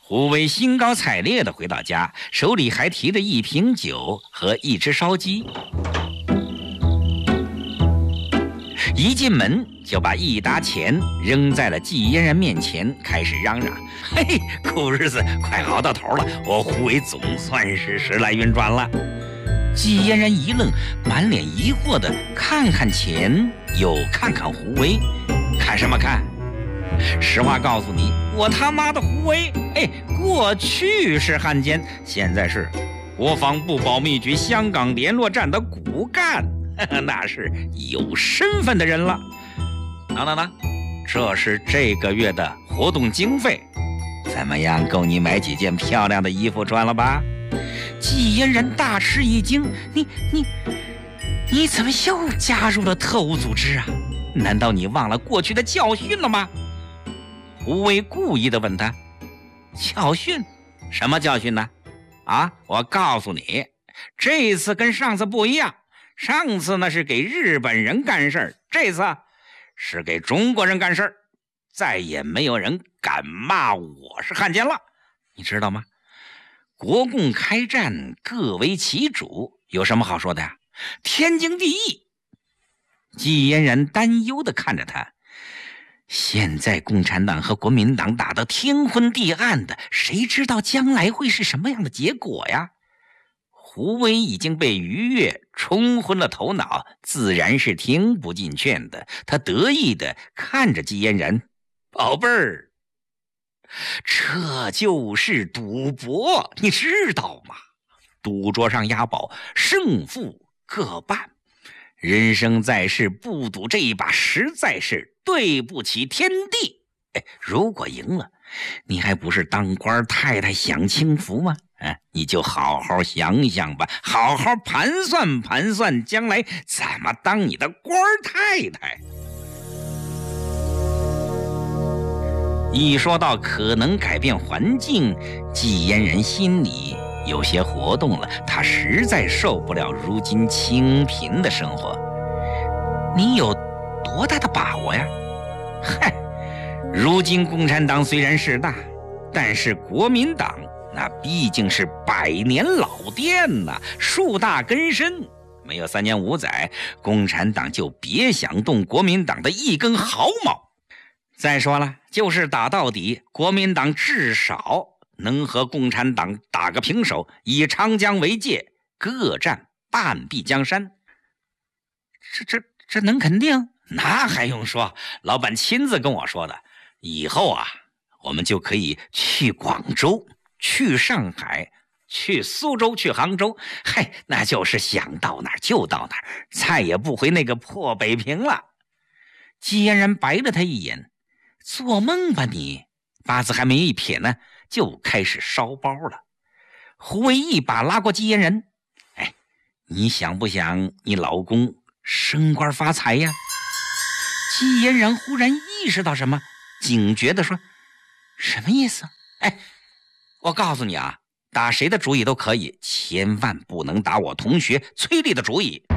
胡威兴高采烈地回到家，手里还提着一瓶酒和一只烧鸡。一进门就把一沓钱扔在了季嫣然面前，开始嚷嚷：“嘿，苦日子快熬到头了，我胡威总算是时来运转了。”季嫣然一愣，满脸疑惑地看看钱，又看看胡威，看什么看？实话告诉你，我他妈的胡威，过去是汉奸，现在是国防部保密局香港联络站的骨干，那是有身份的人了。那，这是这个月的活动经费，怎么样，够你买几件漂亮的衣服穿了吧？季嫣然大吃一惊，你怎么又加入了特务组织啊？难道你忘了过去的教训了吗？胡威故意地问他：“教训？什么教训呢？我告诉你，这次跟上次不一样，上次呢是给日本人干事儿，这次是给中国人干事儿，再也没有人敢骂我是汉奸了，你知道吗？国共开战，各为其主，有什么好说的呀？天经地义。”季嫣然担忧地看着他，现在共产党和国民党打得天昏地暗的，谁知道将来会是什么样的结果呀？胡威已经被愉悦冲昏了头脑，自然是听不进劝的。他得意地看着季嫣然：“宝贝儿，这就是赌博，你知道吗？赌桌上押宝，胜负各半。人生在世，不赌这一把实在是对不起天地。如果赢了，你还不是当官太太享清福吗？你就好好想想吧，好好盘算盘算，将来怎么当你的官太太。”一说到可能改变环境，季嫣然心里有些活动了，他实在受不了如今清贫的生活。你有多大的把握呀？如今共产党虽然势大，但是国民党那毕竟是100年老店呐，树大根深，没有3年5载，共产党就别想动国民党的一根毫毛。再说了，就是打到底，国民党至少能和共产党打个平手，以长江为界，各占半壁江山。这能肯定？那还用说，老板亲自跟我说的。以后我们就可以去广州，去上海，去苏州，去杭州，那就是想到哪儿就到哪儿，再也不回那个破北平了。季嫣然白了他一眼：“做梦吧你！八字还没一撇呢，就开始烧包了。”胡威一把拉过季嫣然：“你想不想你老公升官发财呀？”季嫣然忽然意识到什么，警觉地说：“什么意思？我告诉你打谁的主意都可以，千万不能打我同学崔丽的主意。”